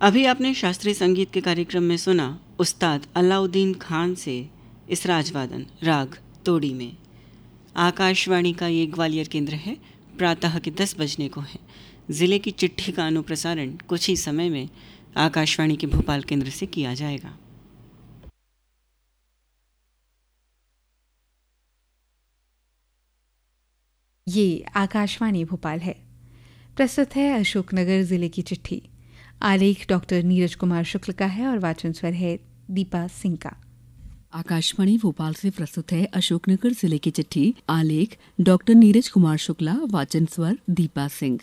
अभी आपने शास्त्रीय संगीत के कार्यक्रम में सुना उस्ताद अलाउद्दीन खान से इसराज वादन राग तोड़ी में। आकाशवाणी का ये ग्वालियर केंद्र है। प्रातः के 10 बजने को है। ज़िले की चिट्ठी का अनुप्रसारण कुछ ही समय में आकाशवाणी के भोपाल केंद्र से किया जाएगा। ये आकाशवाणी भोपाल है। प्रस्तुत है अशोकनगर जिले की चिट्ठी। आलेख डॉक्टर नीरज कुमार शुक्ल का है और वाचन स्वर है दीपा सिंह का। आकाशवाणी भोपाल से प्रस्तुत है अशोकनगर जिले की चिट्ठी। आलेख डॉक्टर नीरज कुमार शुक्ला, वाचन स्वर दीपा सिंह।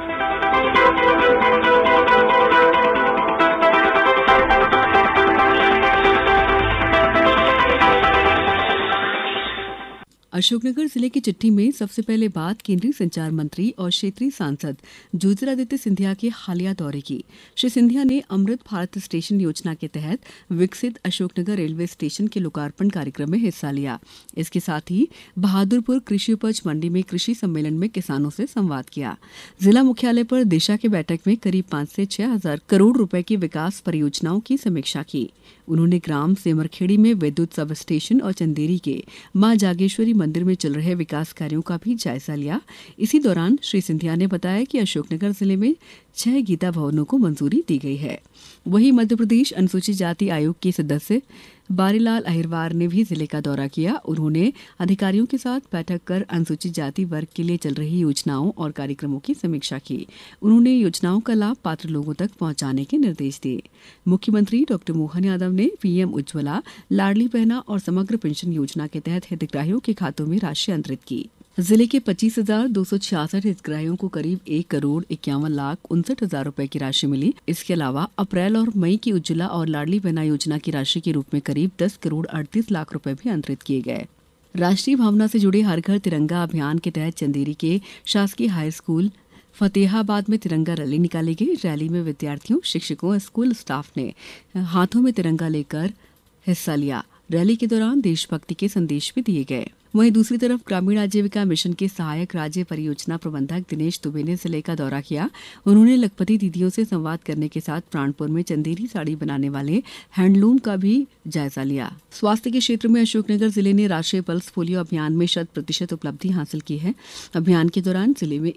अशोकनगर जिले की चिट्ठी में सबसे पहले बात केंद्रीय संचार मंत्री और क्षेत्रीय सांसद ज्योतिरादित्य सिंधिया के हालिया दौरे की। श्री सिंधिया ने अमृत भारत स्टेशन योजना के तहत विकसित अशोकनगर रेलवे स्टेशन के लोकार्पण कार्यक्रम में हिस्सा लिया। इसके साथ ही बहादुरपुर कृषि उपज मंडी में कृषि सम्मेलन में किसानों से संवाद किया। जिला मुख्यालय पर दिशा की बैठक में करीब 5 से 6 हजार करोड़ रुपए की विकास परियोजनाओं की समीक्षा की। उन्होंने ग्राम सेमरखेड़ी में विद्युत सब स्टेशन और चंदेरी के मां जागेश्वरी मंदिर में चल रहे विकास कार्यों का भी जायजा लिया। इसी दौरान श्री सिंधिया ने बताया कि अशोकनगर जिले में 6 गीता भवनों को मंजूरी दी गई है। वहीं मध्य प्रदेश अनुसूचित जाति आयोग के सदस्य बारीलाल अहिरवार ने भी जिले का दौरा किया। उन्होंने अधिकारियों के साथ बैठक कर अनुसूचित जाति वर्ग के लिए चल रही योजनाओं और कार्यक्रमों की समीक्षा की। उन्होंने योजनाओं का लाभ पात्र लोगों तक पहुंचाने के निर्देश दिए। मुख्यमंत्री डॉक्टर मोहन यादव ने पीएम उज्ज्वला, लाडली बहना और समग्र पेंशन योजना के तहत हितग्राहियों के खातों में राशि अंतरित की। जिले के 25,266 हितग्राहियों को करीब 1,51,59,60,000 रुपए की राशि मिली। इसके अलावा अप्रैल और मई की उज्ज्वला और लाडली बहना योजना की राशि के रूप में करीब 10,38,00,000 रुपए भी अंतरित किए गए। राष्ट्रीय भावना से जुड़े हर घर तिरंगा अभियान के तहत चंदेरी के शासकीय हाई स्कूल फतेहाबाद में तिरंगा रैली निकाली गई। रैली में विद्यार्थियों, शिक्षकों और स्कूल स्टाफ ने हाथों में तिरंगा लेकर हिस्सा लिया। रैली के दौरान देशभक्ति के संदेश भी दिए गए। वहीं दूसरी तरफ ग्रामीण आजीविका मिशन के सहायक राज्य परियोजना प्रबंधक दिनेश दुबे ने जिले का दौरा किया। उन्होंने लखपति दीदियों से संवाद करने के साथ प्राणपुर में चंदेरी साड़ी बनाने वाले हैंडलूम का भी जायजा लिया। स्वास्थ्य के क्षेत्र में अशोकनगर जिले ने राष्ट्रीय पल्स पोलियो अभियान में 100% उपलब्धि हासिल की है। अभियान के दौरान जिले में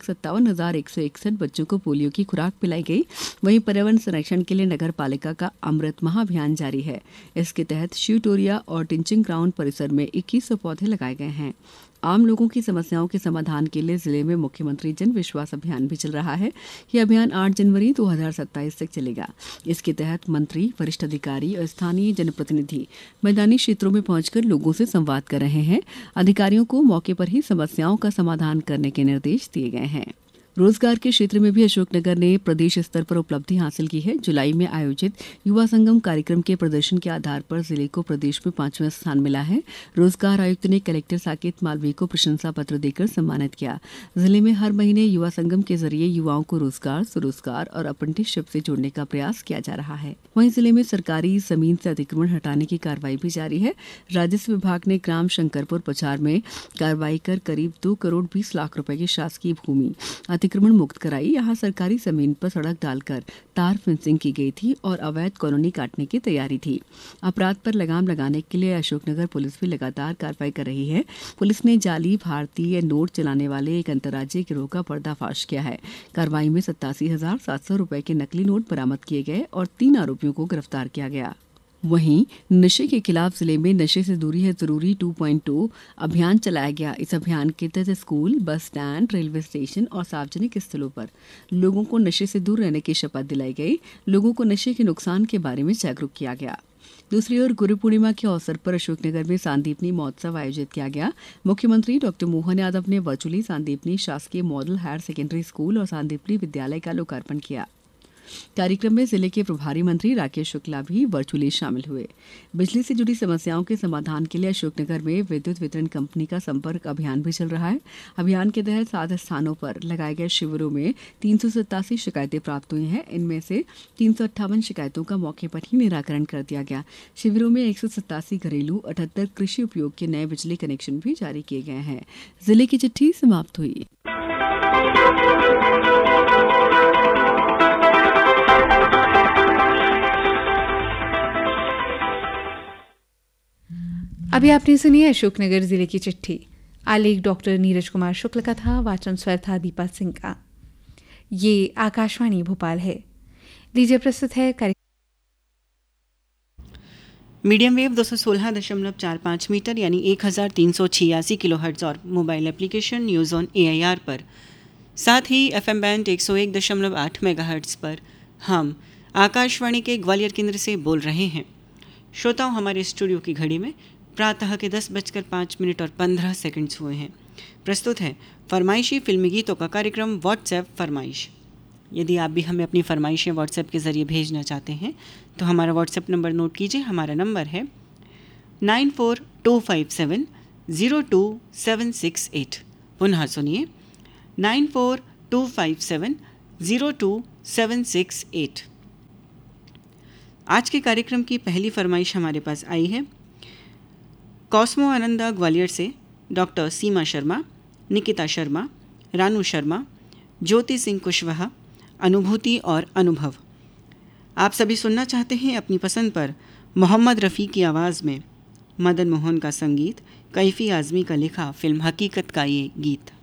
1,57,161 बच्चों को पोलियो की खुराक पिलाई गई। वहीं पर्यावरण संरक्षण के लिए नगर पालिका का अमृत महाअभियान जारी है। इसके तहत शिवटोरिया और टिंचिंग ग्राउंड परिसर में 2100 पौधे लगाए गए हैं। आम लोगों की समस्याओं के समाधान के लिए जिले में मुख्यमंत्री जन विश्वास अभियान भी चल रहा है। यह अभियान 8 जनवरी 2027 तक चलेगा। इसके तहत मंत्री, वरिष्ठ अधिकारी और स्थानीय जनप्रतिनिधि मैदानी क्षेत्रों में पहुंचकर लोगों से संवाद कर रहे हैं। अधिकारियों को मौके पर ही समस्याओं का समाधान करने के निर्देश दिए गए हैं। रोजगार के क्षेत्र में भी अशोकनगर ने प्रदेश स्तर पर उपलब्धि हासिल की है। जुलाई में आयोजित युवा संगम कार्यक्रम के प्रदर्शन के आधार पर जिले को प्रदेश में 5वां स्थान मिला है। रोजगार आयुक्त ने कलेक्टर साकेत मालवीय को प्रशंसा पत्र देकर सम्मानित किया। जिले में हर महीने युवा संगम के जरिए युवाओं को रोजगार, स्वरोजगार और अप्रेंटिसशिप से जोड़ने का प्रयास किया जा रहा है। वहीं जिले में सरकारी जमीन से अतिक्रमण हटाने की कार्रवाई भी जारी है। राजस्व विभाग ने ग्राम शंकरपुर पचार में कार्रवाई कर करीब 2,20,00,000 रुपए की शासकीय भूमि अतिक्रमण मुक्त कराई। यहाँ सरकारी जमीन पर सड़क डालकर तार फेंसिंग की गई थी और अवैध कॉलोनी काटने की तैयारी थी। अपराध पर लगाम लगाने के लिए अशोकनगर पुलिस भी लगातार कार्रवाई कर रही है। पुलिस ने जाली भारतीय नोट चलाने वाले एक अंतर्राज्यीय गिरोह का पर्दाफाश किया है। कार्रवाई में 87,700 रुपए के नकली नोट बरामद किए गए और 3 आरोपियों को गिरफ्तार किया गया। वहीं नशे के खिलाफ जिले में नशे से दूरी है जरूरी 2.2 अभियान चलाया गया। इस अभियान के तहत school, bus stand, railway station और सार्वजनिक स्थलों पर लोगों को नशे से दूर रहने की शपथ दिलाई गई। लोगों को नशे के नुकसान के बारे में जागरूक किया गया। दूसरी ओर गुरु पूर्णिमा के अवसर पर अशोकनगर में सांदीपनी महोत्सव आयोजित किया गया। मुख्यमंत्री डॉक्टर मोहन यादव ने वर्चुअली सांदीपनी शासकीय मॉडल हायर सेकेंडरी स्कूल और सांदीपनी विद्यालय का लोकार्पण किया। कार्यक्रम में जिले के प्रभारी मंत्री राकेश शुक्ला भी वर्चुअली शामिल हुए। बिजली से जुड़ी समस्याओं के समाधान के लिए अशोकनगर में विद्युत वितरण कंपनी का संपर्क अभियान भी चल रहा है। अभियान के तहत 7 स्थानों पर लगाए गए शिविरों में 387 शिकायतें प्राप्त हुई हैं। इनमें से 358 शिकायतों का मौके पर ही निराकरण कर दिया गया। शिविरों में 187 घरेलू, 78 कृषि उपयोग के नए बिजली कनेक्शन भी जारी किए गए हैं। जिले की चिट्ठी समाप्त हुई। अभी आपने सुनी अशोकनगर जिले की चिट्ठी। आलेख डॉक्टर नीरज कुमार शुक्ल का था, वाचन स्वर था दीपा सिंह का। ये आकाशवाणी भोपाल है। लीजिए प्रस्तुत है मीडियम वेव 216.45 मीटर यानी 1386 किलोहर्ट्ज़ और mobile application news on AIR पर, साथ ही FM बैंड 101.8 मेगाहर्ट्ज़ पर हम आकाशवाणी के ग्वालियर केंद्र से बोल रहे हैं। श्रोताओं, हमारे स्टूडियो की घड़ी में प्रातः के 10:05 और 15 सेकंड्स हुए हैं। प्रस्तुत है फरमाइशी फिल्मी गीतों का कार्यक्रम व्हाट्सएप फरमाइश। यदि आप भी हमें अपनी फरमाइशें व्हाट्सएप के ज़रिए भेजना चाहते हैं तो हमारा व्हाट्सएप नंबर नोट कीजिए। हमारा नंबर है 9425702768। पुनः सुनिए 9425702768। आज के कार्यक्रम की पहली फरमाइश हमारे पास आई है कॉस्मो आनंदा ग्वालियर से। डॉक्टर सीमा शर्मा, निकिता शर्मा, रानू शर्मा, ज्योति सिंह कुशवाहा, अनुभूति और अनुभव, आप सभी सुनना चाहते हैं अपनी पसंद पर मोहम्मद रफ़ी की आवाज़ में मदन मोहन का संगीत, कैफ़ी आज़मी का लिखा फिल्म हकीकत का ये गीत।